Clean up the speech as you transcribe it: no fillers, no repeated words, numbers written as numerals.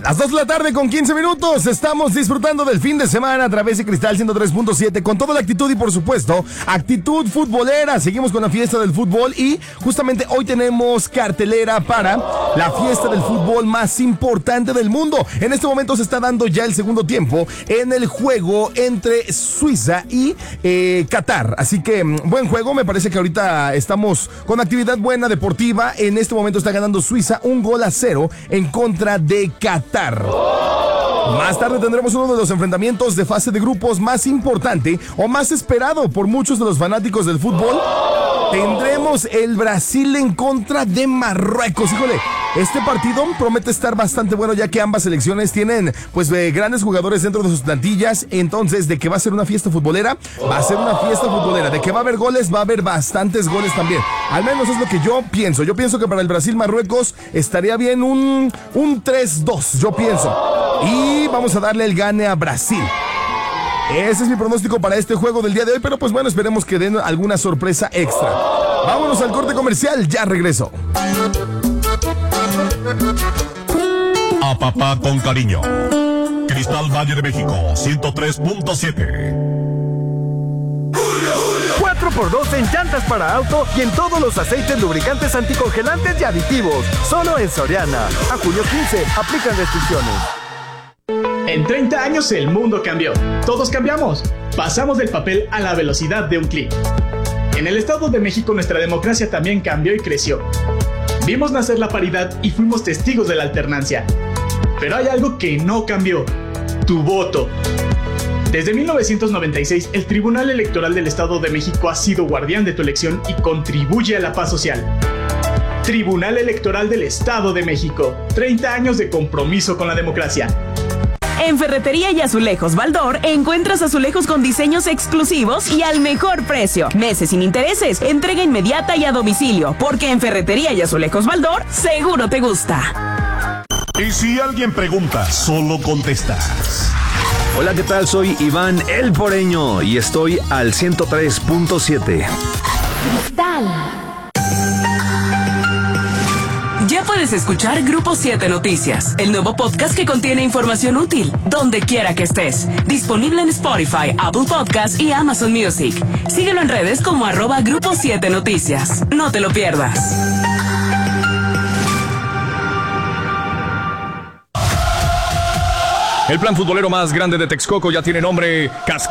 Las 2 de la tarde con 15 minutos. Estamos disfrutando del fin de semana a través de Cristal 103.7 con toda la actitud y, por supuesto, actitud futbolera. Seguimos con la fiesta del fútbol y justamente hoy tenemos cartelera para la fiesta del fútbol más importante del mundo. En este momento se está dando ya el segundo tiempo en el juego entre Suiza y Qatar. Así que buen juego. Me parece que ahorita estamos con actividad buena deportiva. En este momento está ganando Suiza 1-0 en contra de Qatar. Más tarde tendremos uno de los enfrentamientos de fase de grupos más importante o más esperado por muchos de los fanáticos del fútbol. Tendremos el Brasil en contra de Marruecos. Híjole, este partido promete estar bastante bueno, ya que ambas selecciones tienen pues grandes jugadores dentro de sus plantillas. Entonces, de que va a ser una fiesta futbolera, va a ser una fiesta futbolera. De que va a haber goles, va a haber bastantes goles también. Al menos es lo que yo pienso. Yo pienso que para el Brasil-Marruecos estaría bien un 3-2, yo pienso. Y vamos a darle el gane a Brasil. Ese es mi pronóstico para este juego del día de hoy, pero pues bueno, esperemos que den alguna sorpresa extra. Vámonos al corte comercial, ya regreso. A papá con cariño. Cristal Valle de México, 103.7. 4x2 en llantas para auto y en todos los aceites, lubricantes, anticongelantes y aditivos. Solo en Soriana. A junio 15, aplican restricciones. En 30 años el mundo cambió. Todos cambiamos. Pasamos del papel a la velocidad de un clic. En el Estado de México nuestra democracia también cambió y creció. Vimos nacer la paridad y fuimos testigos de la alternancia. Pero hay algo que no cambió: tu voto. Desde 1996, el Tribunal Electoral del Estado de México ha sido guardián de tu elección y contribuye a la paz social. Tribunal Electoral del Estado de México. 30 años de compromiso con la democracia. En Ferretería y Azulejos Baldor encuentras azulejos con diseños exclusivos y al mejor precio. Meses sin intereses, entrega inmediata y a domicilio, porque en Ferretería y Azulejos Baldor seguro te gusta. Y si alguien pregunta, solo contestas. Hola, ¿qué tal? Soy Iván El Poreño y estoy al 103.7. Cristal. Ya puedes escuchar Grupo 7 Noticias, el nuevo podcast que contiene información útil, donde quiera que estés. Disponible en Spotify, Apple Podcasts y Amazon Music. Síguelo en redes como @Grupo 7 Noticias. No te lo pierdas. El plan futbolero más grande de Texcoco ya tiene nombre: